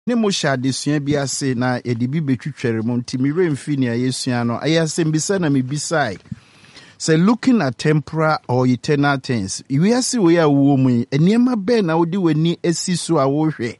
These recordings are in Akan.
ne mo sha desua bi ase na edibi betwetwere mo ntimi remfi ne ayesua no ayasembisa na mebisai. Say looking at temporal or eternal things. We are see we are woman. Eniema be na odi weni esi so a wo hwe.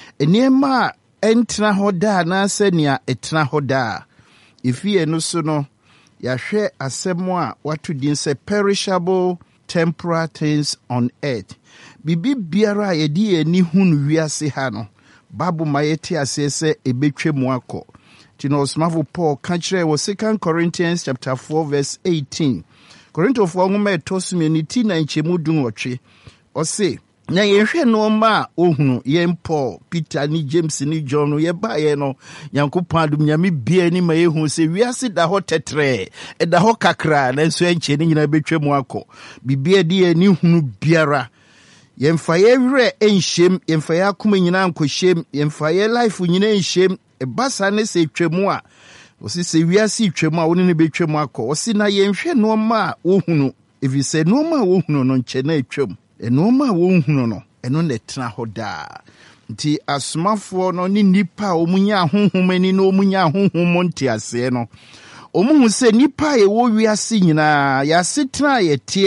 Eniema entra hoda na se nia etra hoda. Ifi eno so no ya hwe asemo a watu din say perishable temporal things on earth. Bibi biara yedi eni hunu wiase ha no. Babu mayeti asese ebetwe mu akọ. Tino osmavo Paul kanchire wo 2 Corinthians chapter 4 verse 18. Korinto fo ngoma etosumi ni ti na nchemu dunwotwe. Ose na yehwe no ma ohunu ye Paul, Peter ni James ni John no ye ba ye no Yankopɔn adum nyame bia ni ma yehu se wiase da ho tetre e da ho kakra na so enche ni nyina betwa mu akọ. Bibia di ani hunu biara. Yemfa ye wre enhyem, yemfa ya akoma nyina ankohyem, yemfa ye life nyina enhyem. Ebasa ne se twemu a osi se wiase twemu a woni ne betwemu akọ osi na yenhwe no ma wohunu evi se no ma wohunu no nche na etwem no ma wohunu no eno ne tena hoda nti asomafo no ni nipa omunya ahonhom ani no omunya ahonhom nti ase no omuhu se nipa ye wo wiase nyina ya setena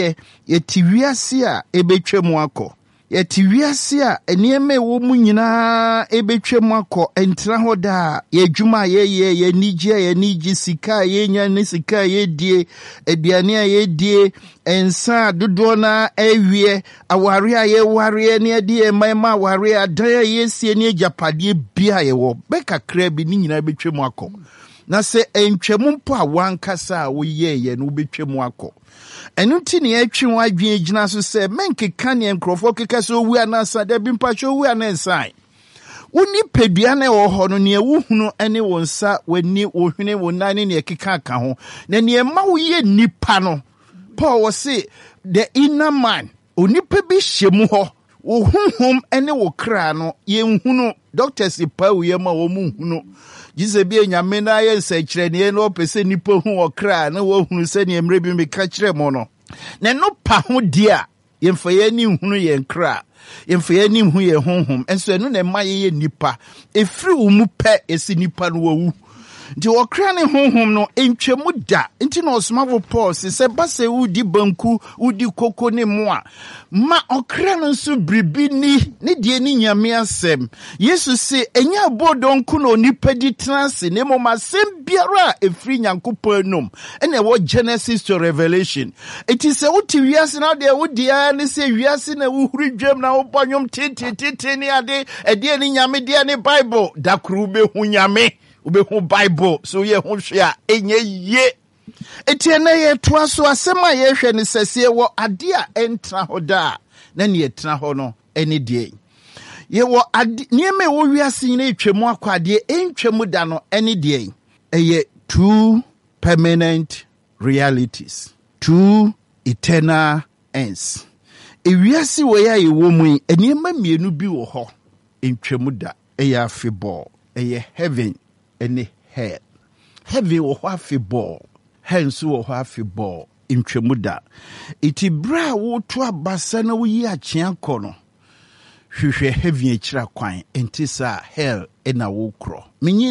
yeti wiase a ebetwemu akọ yeti wiase a enieme wo mu nyina ebetwem akọ entra hoda ye dwuma ye niji sika ye nya ne sika ye die aduane a ye die ensa dodo na ewie aware a ye ware ne de mema ware adan ye sie ne japade bia ye wo bekakra bi ni nyina ebetwem akọ na se entwem mpo a wankasa a wo ye no betwem akọ. Enu ti ne atwi ho adwen gina so se menkeka ne nkrofo keka so wu anasa da bi mpacho wu anensan woni pedua na wo ho no ne wuhunu ene wo nsa wani wo hwene wo nane ne keka aka ho na ne ma wo ye nipa no Paul was say the inner man onipa bi hyemu ho wo honhom ene wo kra no ye nhunu doctors pa wo ye ma wo mu hunu Jesus be nyame na ye nsekire ne no pese nipa hu wo kra na wo hunu se ne emre bi me ka kire mo no na no pa ho dia yemfa ye ni hunu ye nkra yemfa ye ni hu ye honhom enso eno na ma ye nipa efiri wo mu pe esi nipa no wo nti wo kra ne honhom no entwemu da nti na osomafo Paul se base udi banku udi koko ne moa ma okra no nso bribi ni ne die ni nyame asem Yesu se enya bodonku no nipa di transe ne moma sem biara efiri Nyankopɔn nom ene wo Genesis to Revelation it is a uti wiase na de wodi a ne se wiase na wo huri dwam na wo bonyom tete ne ade ede ni nyame de ne Bible dakru be hu nyame ubehu Bible so ye hu hwe a enye ye etiene ye toa so asema ye hwe ne sese wo ade a entra hoda na ne etra ho no ene die ye wo ade nieme wo wiase nyina etwemu akwade entwemu da no ene die eye two permanent realities, two eternal ends. Ewiase wo ya ye wo mu eniema mienu bi wo ho entwemu da eye afeball eye heaven ene hell. Heaven wo ho afeball, hell so wo ho afeball ntwemu da. Iti bra wo to abasa na wo yi akye akono hwehwe heaven akira kwan entisa hell ena wo kro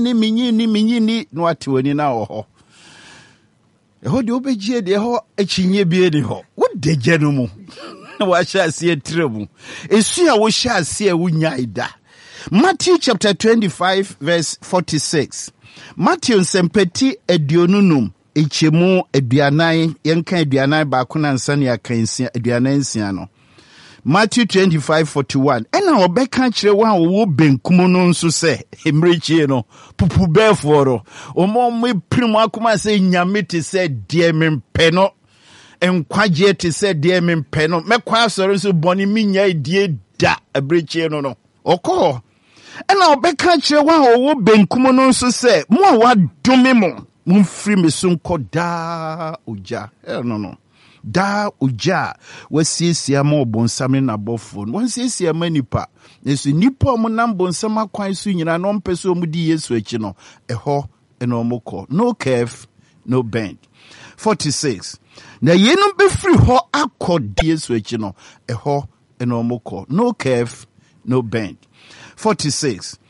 minyini no atewani na wo ho eho de obegie de ho akyinye bie de ho wo degye no mu wa hyase etremu esu a wo hyase a wunya ida. Matthew chapter 25 verse 46. Matthew sempeti edionunum echemu eduanan yenka eduanan ba kuna nsane akansia eduanan nsia no. Matthew 25:41. Ena obeka kire wa wo benkum no nso se emrechie no pupu beforo omo me primu akoma se nyame te se die mempe no enkwaje te se die mempe no mekwa asoro so boni minya die da abrechie no okọ ena obeka kire wa wo benkum no nso se mo a wadome mo mfiri mesunko da oja no da uja wasiesia ma obonsam na bofo wasiesia manipa nesu nipa mo nam bonsam akwan so nyina no mpeso mu di Yesu achi no eho eno mokọ no curve no bend. 46 na yenum be free ho akọ di Yesu achi no eho eno mokọ no curve no bend. 46